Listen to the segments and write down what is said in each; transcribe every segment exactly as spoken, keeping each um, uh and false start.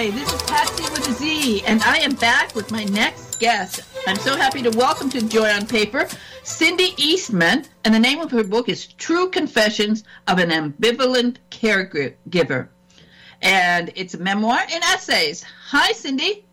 Hi, this is Patsy with a Z, and I am back with my next guest. I'm so happy to welcome to Joy on Paper, Cindy Eastman, and the name of her book is True Confessions of an Ambivalent Caregiver. And it's a memoir and essays. Hi, Cindy.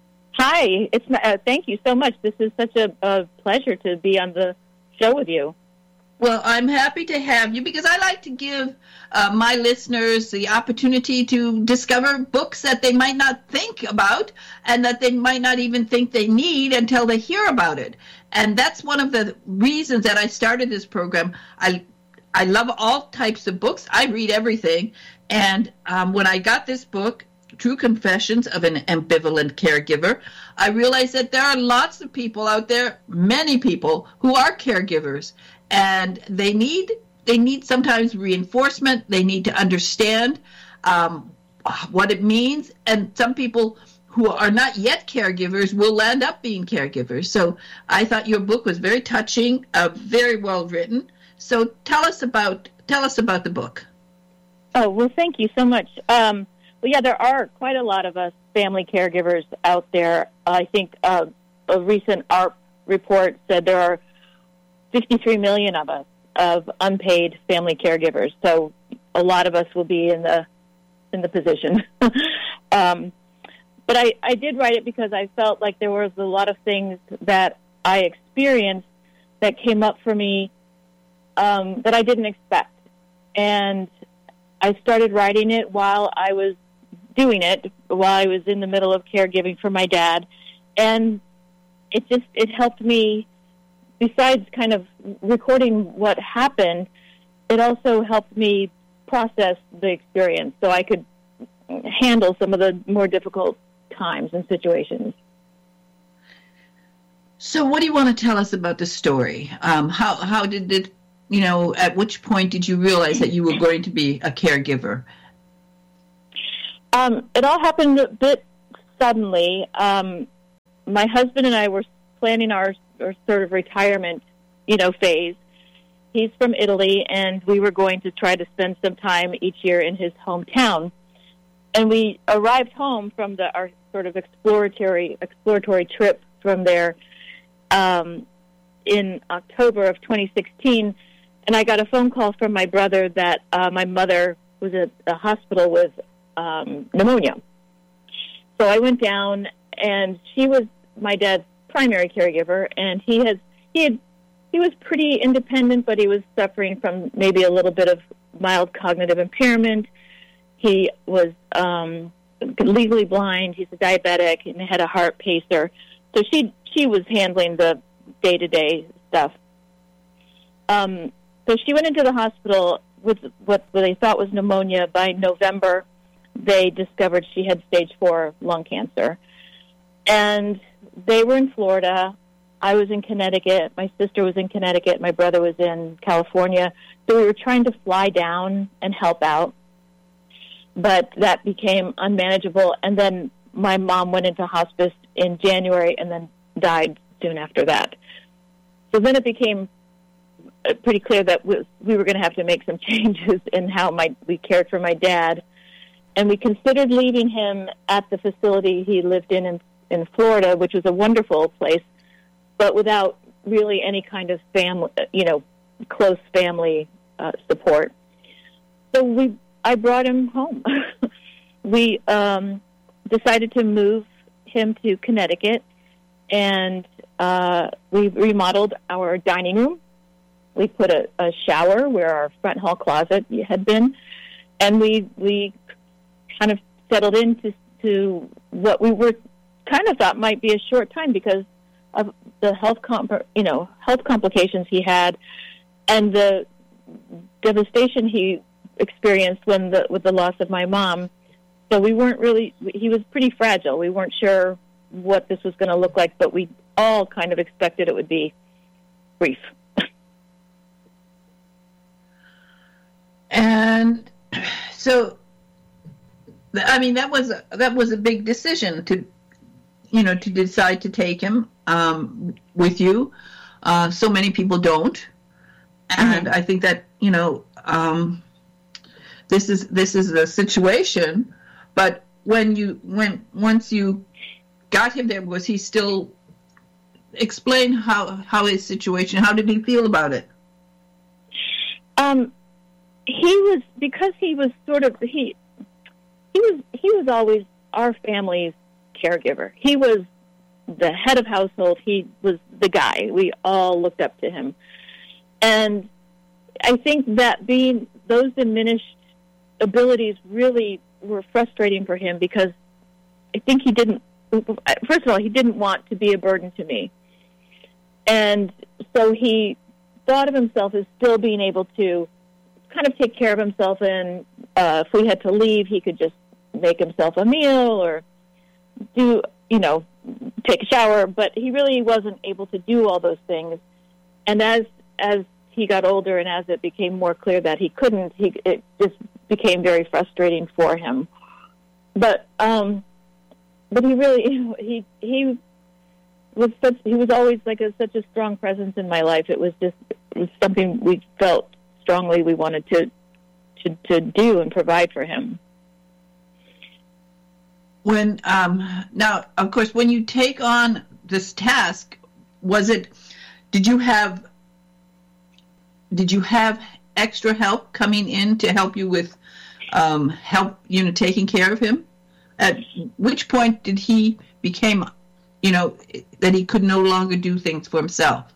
Hi. It's uh, thank you so much. This is such a, a pleasure to be on the show with you. Well, I'm happy to have you because I like to give uh, my listeners the opportunity to discover books that they might not think about and that they might not even think they need until they hear about it. And that's one of the reasons that I started this program. I I love all types of books. I read everything. And um, when I got this book, True Confessions of an Ambivalent Caregiver, I realized that there are lots of people out there, many people, who are caregivers. And they need they need sometimes reinforcement. They need to understand um, what it means. And some people who are not yet caregivers will end up being caregivers. So I thought your book was very touching, uh, very well written. So tell us about tell us about the book. Oh, well, thank you so much. Um, well, yeah, there are quite a lot of us family caregivers out there. I think uh, a recent A R P report said there are fifty-three million of us of unpaid family caregivers. So a lot of us will be in the in the position. um, but I, I did write it because I felt like there was a lot of things that I experienced that came up for me um, that I didn't expect. And I started writing it while I was doing it, while I was in the middle of caregiving for my dad. And it just, it helped me. Besides kind of recording what happened, it also helped me process the experience so I could handle some of the more difficult times and situations. So what do you want to tell us about the story? Um, how, how did it, you know, at which point did you realize that you were going to be a caregiver? Um, it all happened a bit suddenly. Um, my husband and I were planning our or sort of retirement, you know, phase. He's from Italy, and we were going to try to spend some time each year in his hometown. And we arrived home from the our sort of exploratory exploratory trip from there um, in October of twenty sixteen, and I got a phone call from my brother that uh, my mother was at a hospital with um, pneumonia. So I went down, and she was my dad's primary caregiver, and he has he had he was pretty independent, but he was suffering from maybe a little bit of mild cognitive impairment. He was um, legally blind. He's a diabetic and had a heart pacer. So she she was handling the day to day stuff. Um, so she went into the hospital with what they thought was pneumonia. By November, they discovered she had stage four lung cancer, and they were in Florida. I was in Connecticut. My sister was in Connecticut. My brother was in California. So we were trying to fly down and help out. But that became unmanageable. And then my mom went into hospice in January and then died soon after that. So then it became pretty clear that we were going to have to make some changes in how my we cared for my dad. And we considered leaving him at the facility he lived in in in Florida, which was a wonderful place, but without really any kind of family, you know, close family uh, support. So we, I brought him home. we um, decided to move him to Connecticut, and uh, we remodeled our dining room. We put a, a shower where our front hall closet had been, and we we kind of settled into to what we were kind of thought might be a short time because of the health, comp- you know, health complications he had, and the devastation he experienced when the with the loss of my mom. So we weren't really. He was pretty fragile. We weren't sure what this was going to look like, but we all kind of expected it would be brief. And so, I mean, that was that was a big decision to. You know, to decide to take him um, with you. Uh, so many people don't. And mm-hmm. I think that, you know, um, this is this is a situation, but when you when once you got him there, was he still explain how how his situation? How did he feel about it? Um, he was because he was sort of he he was he was always our family's caregiver. He was the head of household. He was the guy. We all looked up to him, and I think that being those diminished abilities really were frustrating for him because I think he didn't. First of all, he didn't want to be a burden to me, and so he thought of himself as still being able to kind of take care of himself, and uh, if we had to leave, he could just make himself a meal or do, you know, take a shower, but he really wasn't able to do all those things. And as as he got older and as it became more clear that he couldn't, he it just became very frustrating for him. But um, but he really he he was such he was always like a, such a strong presence in my life. It was just it was something we felt strongly we wanted to to to do and provide for him. When um, now, of course, when you take on this task, was it? Did you have? Did you have extra help coming in to help you with um, help? You know, taking care of him. At which point did he became, you know, that he could no longer do things for himself?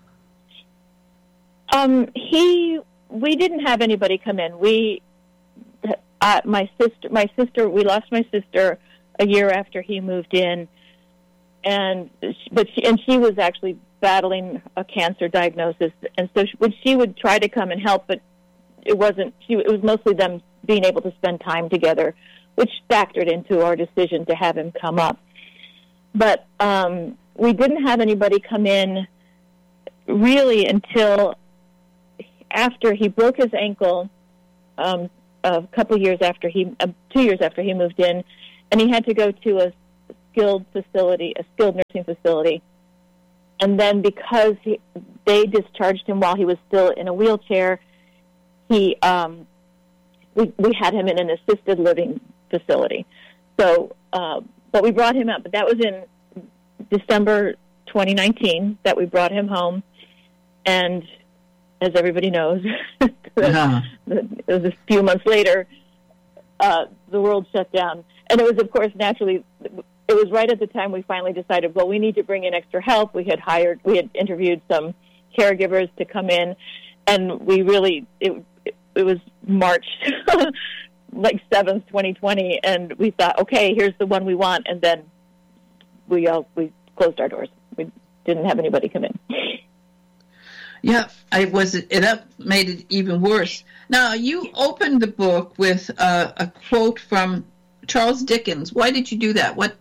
Um, he. We didn't have anybody come in. We, uh, my sister, my sister. We lost my sister a year after he moved in, and but she, and she was actually battling a cancer diagnosis, and so she would, she would try to come and help, but it wasn't. She, it was mostly them being able to spend time together, which factored into our decision to have him come up. But um, we didn't have anybody come in really until after he broke his ankle, um, a couple years after he, uh, two years after he moved in. And he had to go to a skilled facility, a skilled nursing facility. And then because he, they discharged him while he was still in a wheelchair, he um, we, we had him in an assisted living facility. So, uh, but we brought him up. But that was in December twenty nineteen that we brought him home. And as everybody knows, uh-huh. it was a few months later, uh, the world shut down. And it was, of course, naturally, it was right at the time we finally decided, well, we need to bring in extra help. We had hired, we had interviewed some caregivers to come in, and we really, it, it was March, like seventh, twenty twenty, and we thought, okay, here's the one we want, and then we uh, we closed our doors. We didn't have anybody come in. Yeah, I was. It that made it even worse. Now, you opened the book with uh, a quote from Charles Dickens. Why did you do that? What?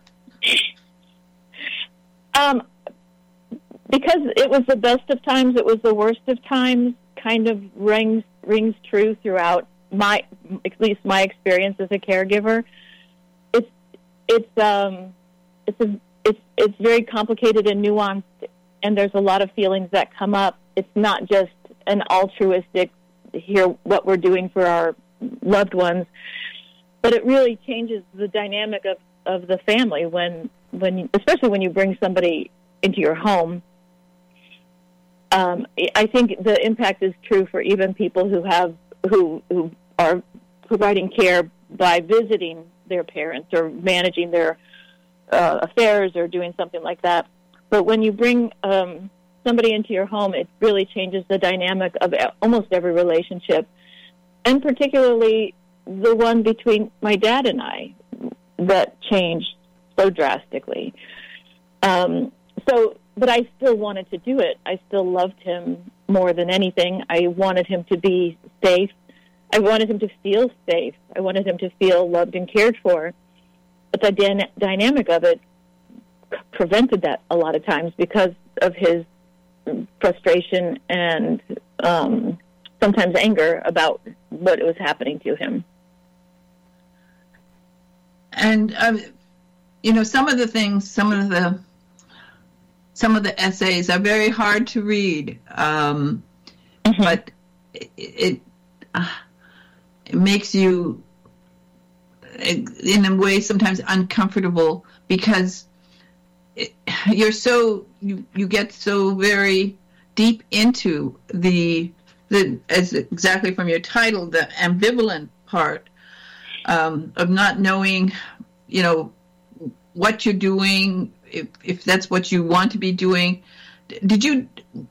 Um, because it was the best of times, it was the worst of times. Kind of rings rings true throughout my, at least my experience as a caregiver. It's it's um it's a, it's it's very complicated and nuanced, and there's a lot of feelings that come up. It's not just an altruistic, here what we're doing for our loved ones, but it really changes the dynamic of, of the family when, when, especially when you bring somebody into your home. Um, I think the impact is true for even people who have, who, who are providing care by visiting their parents or managing their uh, affairs or doing something like that. But when you bring um, somebody into your home, it really changes the dynamic of almost every relationship, and particularly the one between my dad and I that changed so drastically. Um, so, but I still wanted to do it. I still loved him more than anything. I wanted him to be safe. I wanted him to feel safe. I wanted him to feel loved and cared for. But the dyna- dynamic of it prevented that a lot of times because of his frustration and um, sometimes anger about what was happening to him. And um, you know, some of the things, some of the some of the essays are very hard to read, um, mm-hmm. but it it, uh, it makes you in a way sometimes uncomfortable because it, you're so you you get so very deep into the the as exactly from your title, the ambivalent part um, of not knowing, you know, what you're doing, if if that's what you want to be doing. Did you?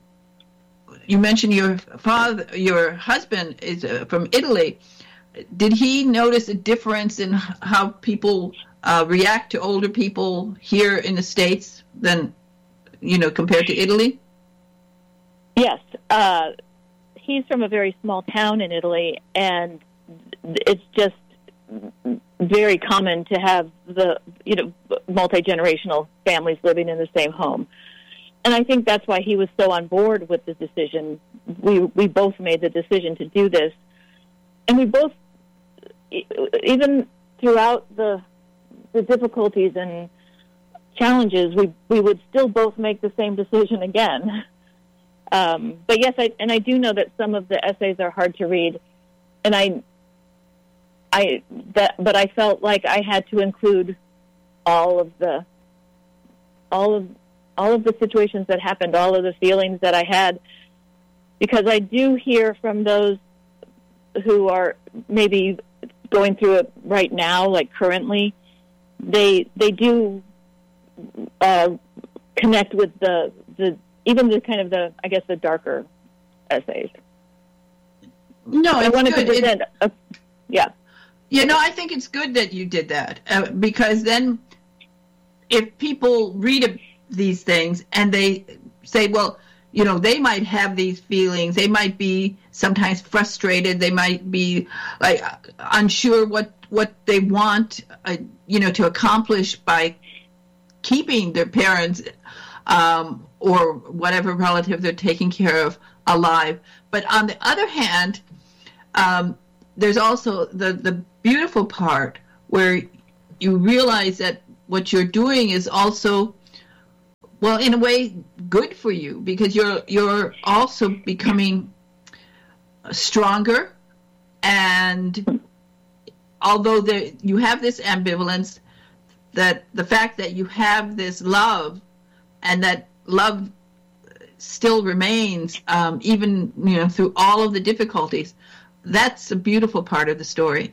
You mentioned your father, your husband is uh, from Italy. Did he notice a difference in how people uh, react to older people here in the States than, you know, compared to Italy? Yes. Uh, he's from a very small town in Italy, and it's just very common to have the, you know, multi-generational families living in the same home. And I think that's why he was so on board with the decision. We we both made the decision to do this. And we both, even throughout the the difficulties and challenges, we we would still both make the same decision again. Um, but yes, I, and I do know that some of the essays are hard to read, and I, I that, but I felt like I had to include all of the, all of. all of the situations that happened, all of the feelings that I had, because I do hear from those who are maybe going through it right now, like currently, they they do uh, connect with the, the even the kind of the, I guess, the darker essays. No, I it's wanted good. to present, It, a, yeah. Yeah, no, I think it's good that you did that, uh, because then if people read a these things and they say, well, you know, they might have these feelings, they might be sometimes frustrated, they might be like unsure what what they want uh, you know, to accomplish by keeping their parents um, or whatever relative they're taking care of alive. But on the other hand, um, there's also the the beautiful part where you realize that what you're doing is also, well, in a way, good for you, because you're you're also becoming stronger. And although there, you have this ambivalence, that the fact that you have this love, and that love still remains, um, even, you know, through all of the difficulties, that's a beautiful part of the story.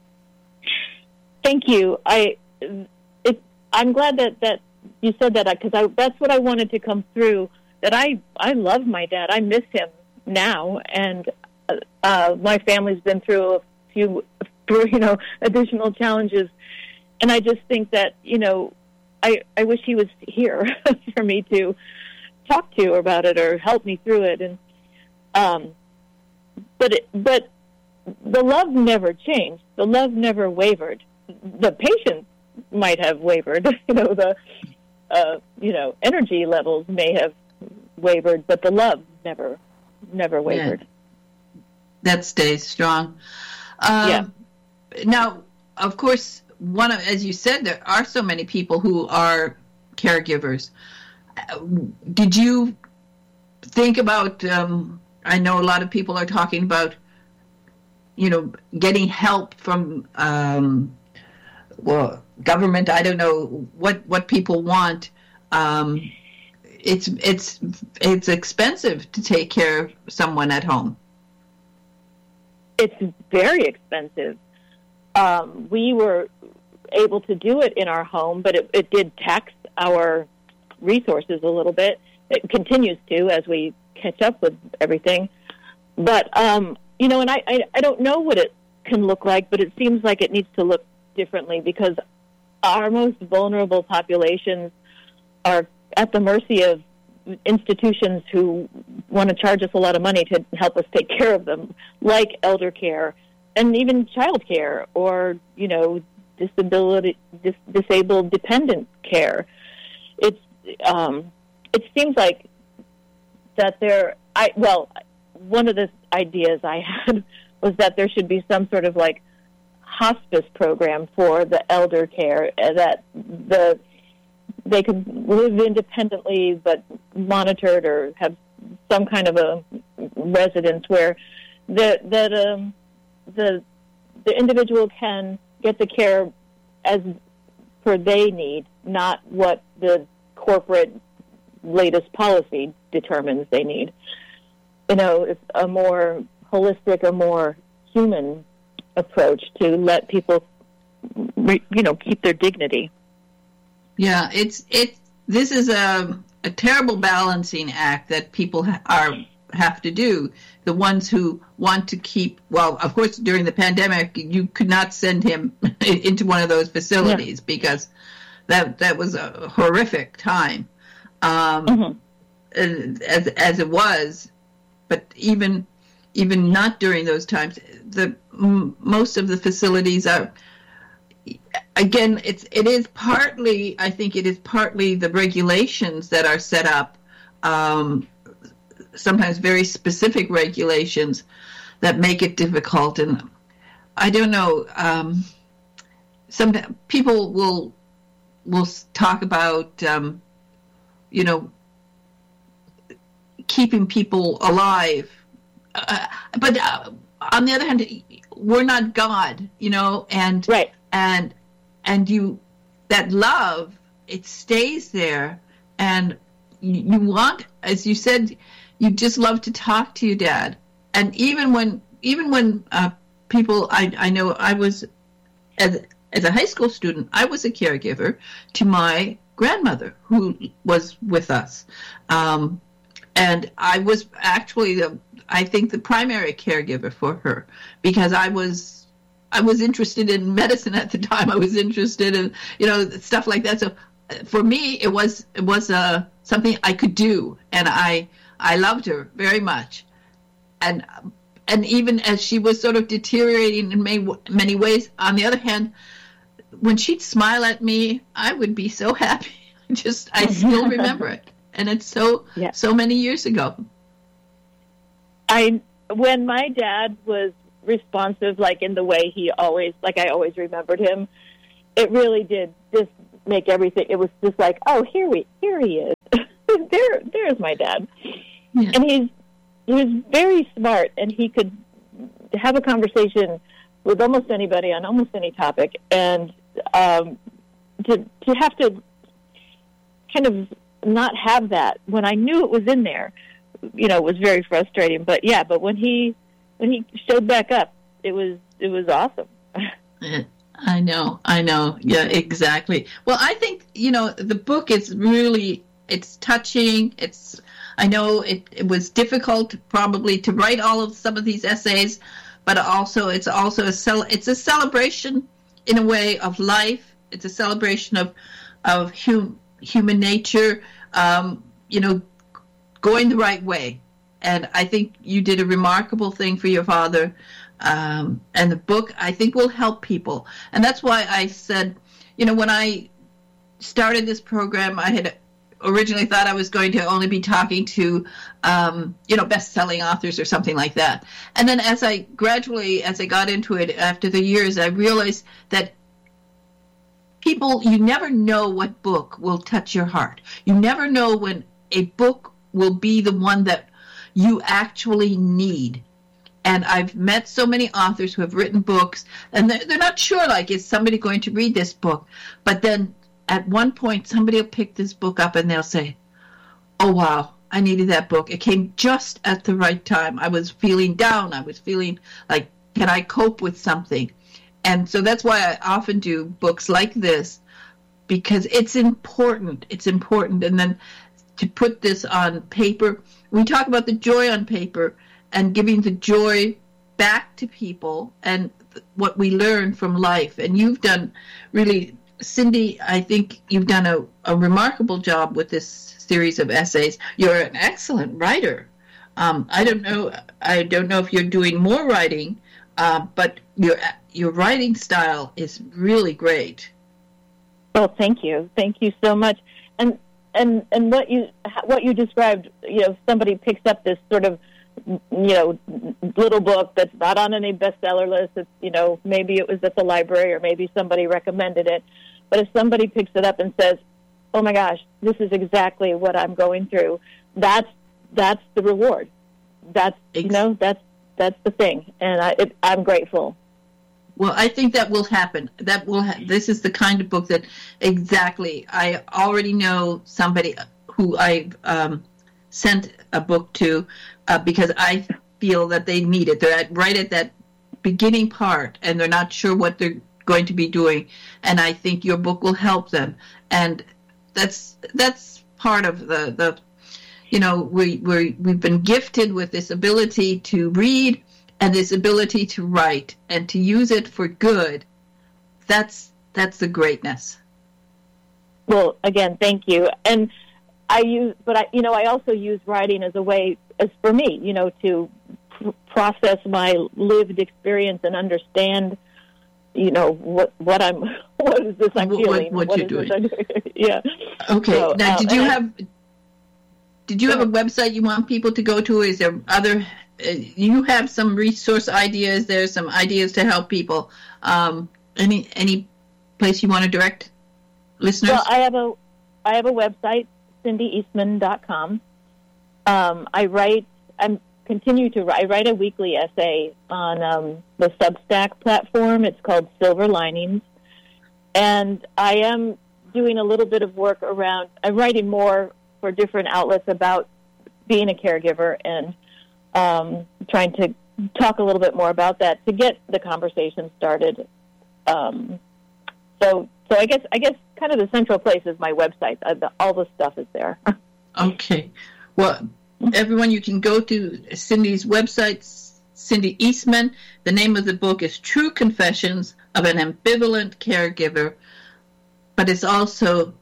Thank you. I it, I'm glad that that. You said that because I, that's what I wanted to come through, that I, I love my dad. I miss him now, and uh, my family's been through a few, you know, additional challenges, and I just think that, you know, I, I wish he was here for me to talk to about it or help me through it. And um, but it, but the love never changed. The love never wavered. The patience might have wavered. You know, the uh, you know, energy levels may have wavered, but the love never never wavered. Yeah. That stays strong. Um, yeah. Now, of course, one of, as you said, there are so many people who are caregivers. Did you think about, um, I know a lot of people are talking about, you know, getting help from, um, well, government, I don't know what, what people want. Um, it's, it's, it's expensive to take care of someone at home. It's very expensive. Um, we were able to do it in our home, but it, it did tax our resources a little bit. It continues to as we catch up with everything. But, um, you know, and I, I, I don't know what it can look like, but it seems like it needs to look differently, because our most vulnerable populations are at the mercy of institutions who want to charge us a lot of money to help us take care of them, like elder care and even child care, or, you know, disability, dis- disabled dependent care. It's, um, it seems like that there, I, well, one of the ideas I had was that there should be some sort of like hospice program for the elder care, that the they could live independently but monitored, or have some kind of a residence where the, that um, the the individual can get the care as per they need, not what the corporate latest policy determines they need. You know, it's a more holistic, a more human approach to let people, you know, keep their dignity. Yeah, it's it. This is a a terrible balancing act that people ha- are have to do. The ones who want to keep, well, of course, during the pandemic, you could not send him into one of those facilities yeah. because that that was a horrific time, um, mm-hmm. as as it was. But even even not during those times, the m- most of the facilities are. Again, it's it is partly. I think it is partly the regulations that are set up. Um, sometimes very specific regulations that make it difficult, and I don't know. Um, some people will will talk about, um, you know, keeping people alive, uh, but uh, on the other hand, we're not God, you know, and right. and and you that love, it stays there, and you, you want, as you said, you just love to talk to your dad. And even when even when uh, people, I I know I was as as a high school student, I was a caregiver to my grandmother who was with us, um, and I was actually the I think the primary caregiver for her because I was. I was interested in medicine at the time. I was interested in, you know, stuff like that. So for me, it was it was uh, something I could do, and I I loved her very much. And and even as she was sort of deteriorating in many, many ways, on the other hand, when she'd smile at me, I would be so happy. Just I still remember it, and it's so yeah. so many years ago. I when my dad was responsive, like in the way he always, like I always remembered him, it really did just make everything, it was just like, oh, here we, here he is. there, there's my dad. Yeah. And he's, he was very smart, and he could have a conversation with almost anybody on almost any topic, and um, to, to have to kind of not have that when I knew it was in there, you know, it was very frustrating. But yeah, but when he, When he showed back up, it was it was awesome. I know, I know. Yeah, exactly. Well, I think, you know, the book is really, it's touching. It's, I know it, it was difficult probably to write all of some of these essays, but also it's also a cel- it's a celebration in a way of life. It's a celebration of of hum- human nature. Um, you know, going the right way. And I think you did a remarkable thing for your father. Um, and the book, I think, will help people. And that's why I said, you know, when I started this program, I had originally thought I was going to only be talking to, um, you know, best-selling authors or something like that. And then as I gradually, as I got into it after the years, I realized that people, you never know what book will touch your heart. You never know when a book will be the one that you actually need. And I've met so many authors who have written books, and they're, they're not sure, like, is somebody going to read this book? But then at one point, somebody will pick this book up and they'll say, oh, wow, I needed that book. It came just at the right time. I was feeling down. I was feeling like, can I cope with something? And so that's why I often do books like this, because it's important. It's important. And then to put this on paper, we talk about the joy on paper and giving the joy back to people and th- what we learn from life. And you've done really, Cindy, I think you've done a, a remarkable job with this series of essays. You're an excellent writer. Um, I don't know. I don't know if you're doing more writing, uh, but your your writing style is really great. Well, thank you, thank you so much. And and and what you what you described, you know, somebody picks up this sort of, you know, little book that's not on any bestseller list. It's, you know, maybe it was at the library or maybe somebody recommended it. But if somebody picks it up and says, oh my gosh, this is exactly what I'm going through, that's that's the reward. That's, you know, that's that's the thing. And I, it, I'm grateful. Well, I think that will happen. That will. Ha- this is the kind of book that exactly. I already know somebody who I've um, sent a book to uh, because I feel that they need it. They're at, right at that beginning part, and they're not sure what they're going to be doing. And I think your book will help them. And that's that's part of the the. You know, we we we've been gifted with this ability to read. And this ability to write and to use it for good, that's that's the greatness. Well, again, thank you. And I use, but I, you know, I also use writing as a way, as for me, you know, to pr- process my lived experience and understand, you know, what what I'm, what is this I'm what, feeling? What, what you're doing? doing. Yeah. Okay. So, now, did you I, have did you have a website you want people to go to? Is there other? You have some resource ideas. There's some ideas to help people. Um, any any place you want to direct listeners? Well, I have a I have a website, cindy eastman dot com. Um, I write. I continue to write. I write a weekly essay on um, the Substack platform. It's called Silver Linings, and I am doing a little bit of work around. I'm writing more for different outlets about being a caregiver and. Um, trying to talk a little bit more about that to get the conversation started. Um, so, so I guess I guess kind of the central place is my website. Uh, the, all the stuff is there. Okay. Well, everyone, you can go to Cindy's website, Cindy Eastman. The name of the book is True Confessions of an Ambivalent Caregiver, but it's also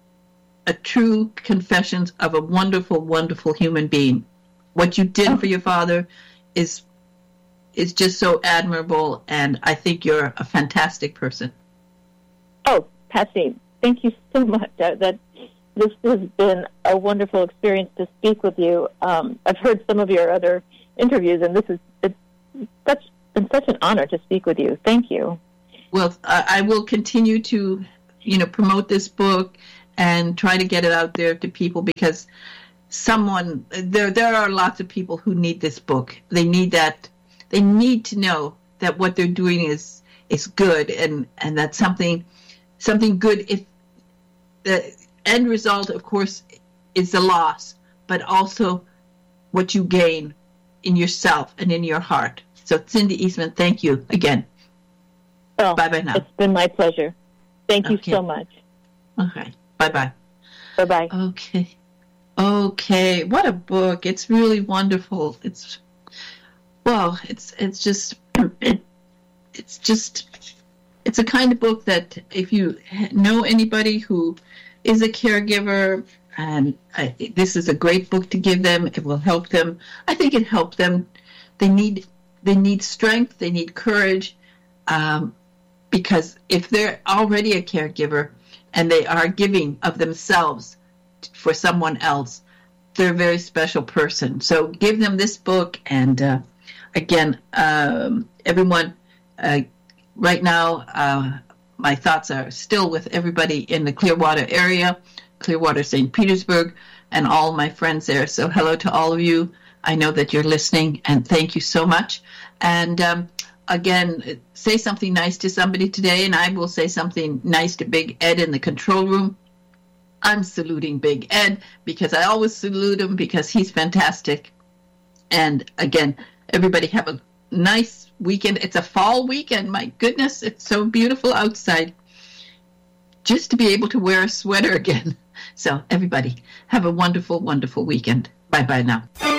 a true confessions of a wonderful, wonderful human being. What you did for your father is is just so admirable, and I think you're a fantastic person. Oh, Patsy, thank you so much. That, that this has been a wonderful experience to speak with you. Um, I've heard some of your other interviews, and this is it's such been such an honor to speak with you. Thank you. Well, I, I will continue to, you know, promote this book and try to get it out there to people because. Someone there there are lots of people who need this book. They need that they need to know that what they're doing is is good and, and that's something something good if the end result of course is the loss, but also what you gain in yourself and in your heart. So Cindy Eastman, thank you again. Well, bye bye now. It's been my pleasure. Thank you okay. so much. Okay. Bye bye. Bye bye. Okay. Okay, what a book. It's really wonderful. It's, well, it's it's just, it, it's just, it's a kind of book that if you know anybody who is a caregiver, and I, this is a great book to give them, it will help them. I think it helped them. They need, they need strength, they need courage, um, because if they're already a caregiver and they are giving of themselves, for someone else, they're a very special person. So give them this book, and uh, again, um, everyone, uh, right now, uh, my thoughts are still with everybody in the Clearwater area, Clearwater, Saint Petersburg, and all my friends there. So hello to all of you. I know that you're listening, and thank you so much. And um, again, say something nice to somebody today, and I will say something nice to Big Ed in the control room. I'm saluting Big Ed because I always salute him because he's fantastic. And again, everybody have a nice weekend. It's a fall weekend. My goodness, it's so beautiful outside. Just to be able to wear a sweater again. So everybody have a wonderful, wonderful weekend. Bye-bye now.